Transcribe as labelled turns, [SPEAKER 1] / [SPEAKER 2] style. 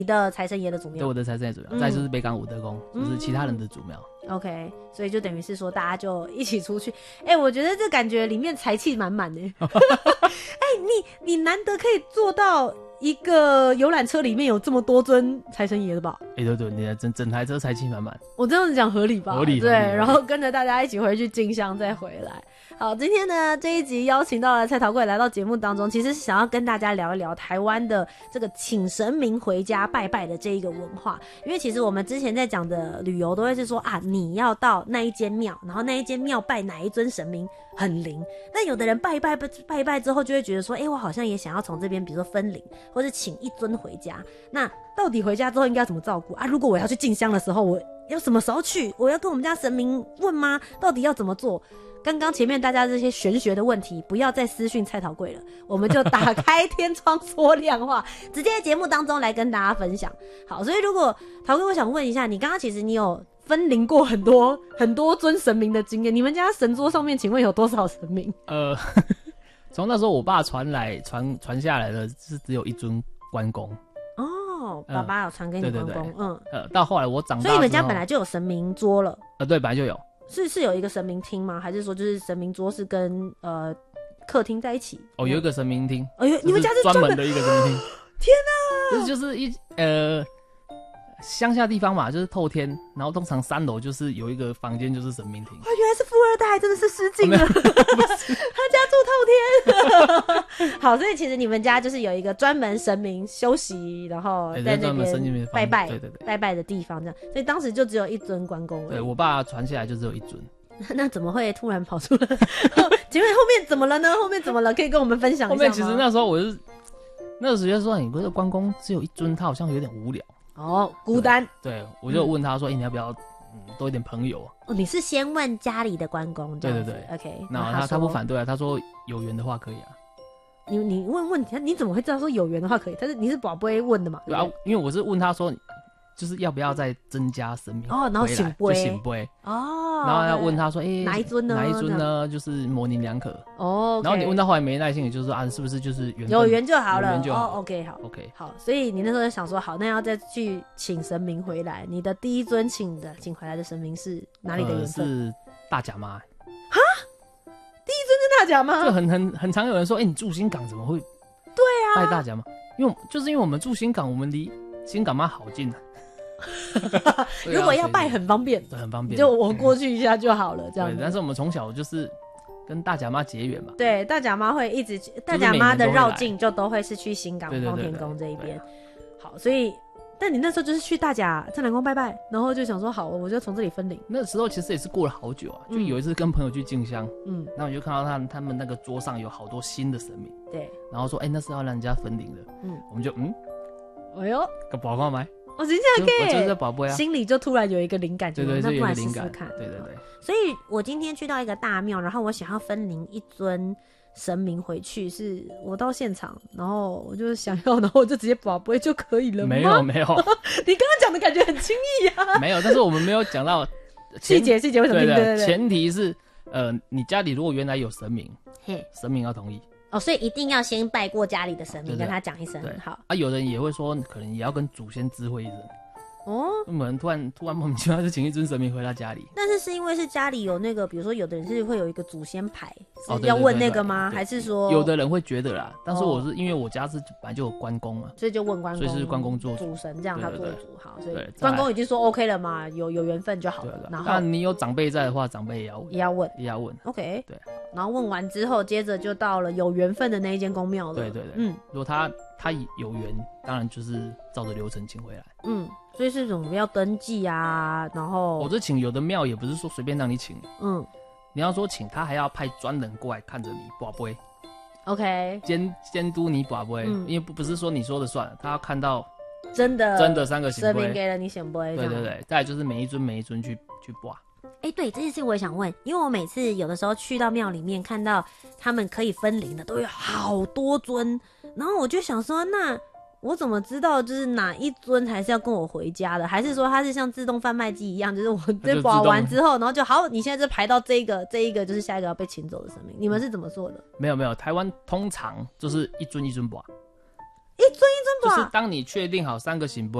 [SPEAKER 1] 你的财神爷的祖庙，
[SPEAKER 2] 对，我的财神爷祖庙，再就是北港武德宫，就是其他人的祖庙。
[SPEAKER 1] OK， 所以就等于是说大家就一起出去。我觉得这感觉里面财气满满的。你难得可以做到一个游览车里面有这么多尊财神爷的吧？
[SPEAKER 2] 对，你的整台车财气满满。
[SPEAKER 1] 我这样子讲合理吧？
[SPEAKER 2] 合理。
[SPEAKER 1] 对，然后跟着大家一起回去进香再回来。好，今天呢这一集邀请到了蔡桃贵来到节目当中，其实是想要跟大家聊一聊台湾的这个请神明回家拜拜的这一个文化。因为其实我们之前在讲的旅游都会是说你要到那一间庙，然后那一间庙拜哪一尊神明很灵。那有的人拜一拜之后就会觉得说，我好像也想要从这边比如说分灵，或是请一尊回家。那到底回家之后应该怎么照顾啊？如果我要去进香的时候，我要什么时候去？我要跟我们家神明问吗？到底要怎么做？刚刚前面大家这些玄学的问题，不要再私讯蔡桃贵了，我们就打开天窗说亮话，直接在节目当中来跟大家分享。好，所以如果桃贵，我想问一下，你刚刚其实你有分灵过很多尊神明的经验，你们家神桌上面请问有多少神明？
[SPEAKER 2] 从那时候我爸传下来的是只有一尊关公。
[SPEAKER 1] 爸爸有传给你关公。
[SPEAKER 2] 到后来我长大之后，
[SPEAKER 1] 所以你们家本来就有神明桌了？
[SPEAKER 2] 对，本来就有。是
[SPEAKER 1] 有一个神明厅吗？还是说就是神明桌是跟客厅在一起？
[SPEAKER 2] 有一个神明厅。
[SPEAKER 1] 你们家是
[SPEAKER 2] 专门的一个神明厅。
[SPEAKER 1] 天
[SPEAKER 2] 哪！就是乡下地方嘛，就是透天，然后通常3楼就是有一个房间就是神明厅。
[SPEAKER 1] 原来是富二代，真的是失敬了。他家住透天。好，所以其实你们家就是有一个专门神明休息，然后在那边拜拜，
[SPEAKER 2] 对
[SPEAKER 1] 拜拜的地方这样。所以当时就只有一尊关公。
[SPEAKER 2] 对，我爸传下来就只有一尊。
[SPEAKER 1] 那怎么会突然跑出了？请问后面怎么了呢？后面怎么了？可以跟我们分享一下吗？
[SPEAKER 2] 后面其实那时候那时候就说，你不是关公只有一尊，他好像有点无聊。
[SPEAKER 1] 孤单。
[SPEAKER 2] 对，我就问他说，你要不要多一点朋友啊？
[SPEAKER 1] 你是先问家里的关公？
[SPEAKER 2] 对
[SPEAKER 1] OK。
[SPEAKER 2] 那他不反对啊，他说有缘的话可以啊。
[SPEAKER 1] 你问他，你怎么会知道说有缘的话可以？你是宝贝问的嘛？
[SPEAKER 2] 对啊，因为我是问他说，就是要不要再增加神明
[SPEAKER 1] 然后醒杯，
[SPEAKER 2] 就醒杯然后要问他说，
[SPEAKER 1] 哪一尊呢？
[SPEAKER 2] 哪一尊呢？就是模棱两可。
[SPEAKER 1] 然
[SPEAKER 2] 后你问到后来没耐心，也就是说是不是就是
[SPEAKER 1] 有缘就好了？
[SPEAKER 2] 有缘就好。
[SPEAKER 1] OK， 好。所以你那时候就想说，好，那要再去请神明回来。你的第一尊请回来的神明是哪里的缘分？
[SPEAKER 2] 是大甲妈。
[SPEAKER 1] 第一尊是大甲妈？
[SPEAKER 2] 就很常有人说，你住新港怎么会？
[SPEAKER 1] 对
[SPEAKER 2] 拜大甲妈？因为我们住新港，我们离新港妈好近啊。
[SPEAKER 1] 如果要拜很方便，
[SPEAKER 2] 很方便，
[SPEAKER 1] 就我过去一下就好了，这样子。
[SPEAKER 2] 但是我们从小就是跟大甲妈结缘嘛。
[SPEAKER 1] 对，大甲妈会一直，大甲妈的绕境就都会是去新港奉天宫这一边。好，所以，但你那时候就是去大甲镇澜宫拜拜，然后就想说，好，我就从这里分灵。
[SPEAKER 2] 那时候其实也是过了好久啊，就有一次跟朋友去进香，然后我就看到他们那个桌上有好多新的神明，
[SPEAKER 1] 对，
[SPEAKER 2] 然后说，那是要让人家分灵的，我们就
[SPEAKER 1] 哎呦，
[SPEAKER 2] 个宝宝买。
[SPEAKER 1] 我真的可以，
[SPEAKER 2] 我就是这宝贝啊，
[SPEAKER 1] 心里就突然有一个灵感，
[SPEAKER 2] 对，
[SPEAKER 1] 那不然试试看，
[SPEAKER 2] 对。
[SPEAKER 1] 所以我今天去到一个大庙，然后我想要分灵一尊神明回去，是我到现场，然后我就想要，然后我就直接宝贝就可以了吗？
[SPEAKER 2] 没有，
[SPEAKER 1] 你刚刚讲的感觉很轻易啊。
[SPEAKER 2] 没有，但是我们没有讲到
[SPEAKER 1] 细节为什么？对，
[SPEAKER 2] 前提是你家里如果原来有神明，神明要同意。
[SPEAKER 1] 所以一定要先拜过家里的神明，跟他讲一声。好
[SPEAKER 2] 有人也会说，可能也要跟祖先知会一声。我们突然莫名其妙就请一尊神明回到家里。
[SPEAKER 1] 但是因为是家里有那个，比如说有的人是会有一个祖先牌，是要问那个吗？还是说
[SPEAKER 2] 有的人会觉得啦？但是我是因为我家是本来就有关公嘛，
[SPEAKER 1] 所以就问关公，
[SPEAKER 2] 所以是关公做
[SPEAKER 1] 主神，这样他做主。好，所以关公已经说 OK 了嘛，有缘分就好了。然后
[SPEAKER 2] 你有长辈在的话，长辈也要问。
[SPEAKER 1] OK，
[SPEAKER 2] 对。
[SPEAKER 1] 然后问完之后，接着就到了有缘分的那一间宫庙了。
[SPEAKER 2] 对。如果他有缘，当然就是照着流程请回来。
[SPEAKER 1] 所以是什么要登记啊？然后
[SPEAKER 2] 我这请有的庙也不是说随便让你请，你要说请他还要派专人过来看着你跋杯
[SPEAKER 1] ，OK，
[SPEAKER 2] 监督你跋杯，因为不是说你说的算，他要看到
[SPEAKER 1] 真的
[SPEAKER 2] 3个醒杯，
[SPEAKER 1] 神明给了你醒杯，
[SPEAKER 2] 对，再来就是每一尊去跋。
[SPEAKER 1] 对，这件事我也想问，因为我每次有的时候去到庙里面看到他们可以分灵的都有好多尊，然后我就想说，那我怎么知道就是哪一尊才是要跟我回家的？还是说它是像自动贩卖机一样，就是我这拔完之后，然后就好，你现在就排到这一个就是下一个要被请走的神明？你们是怎么做的？
[SPEAKER 2] 没有，台湾通常就是一尊拔。
[SPEAKER 1] 一尊一尊吧。
[SPEAKER 2] 就是当你确定好3个圣杯